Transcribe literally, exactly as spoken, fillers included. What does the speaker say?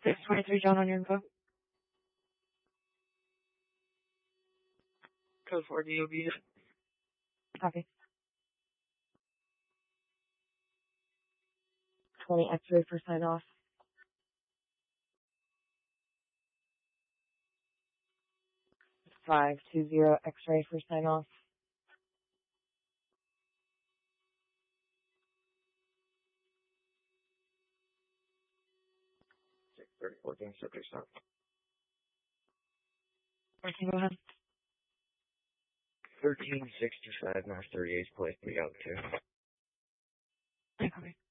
six twenty-three, John, on your info. Code four D O B. Copy. twenty X-ray for sign off. five two zero X-ray for sign off. six thirty, fourteen, subject stop. Okay, go ahead. thirteen sixty-five, North thirty-eighth, place three out two. Okay.